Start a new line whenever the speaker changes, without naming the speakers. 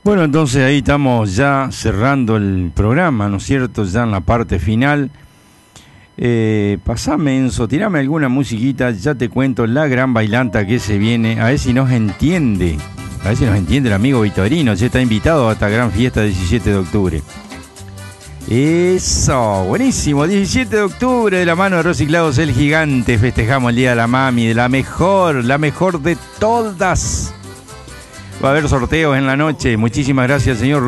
Bueno, entonces ahí estamos ya cerrando el programa, ¿no es cierto? Ya en la parte final. Pasame, Enzo, tirame alguna musiquita, ya te cuento la gran bailanta que se viene, a ver si nos entiende. A ver si nos entiende el amigo Vitorino, ya está invitado a esta gran fiesta del 17 de octubre. Eso, buenísimo, 17 de octubre de la mano de Reciclados El Gigante, festejamos el Día de la Mami, de la mejor de todas. Va a haber sorteos en la noche, muchísimas gracias, señor